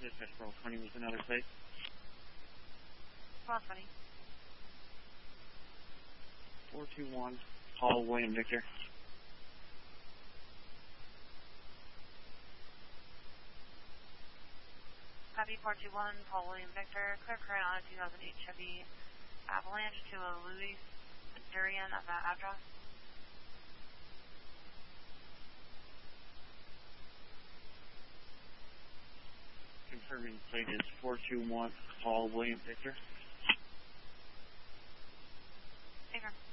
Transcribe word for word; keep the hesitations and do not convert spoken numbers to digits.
Dispatch Roll twenty was another place. Roll twenty. four two one, Paul William Victor. Copy four two one, Paul William Victor. Clear current on a two thousand eight Chevy Avalanche to a Louis Durian at that address. Confirming plate is four two one, Paul William Victor. Take care.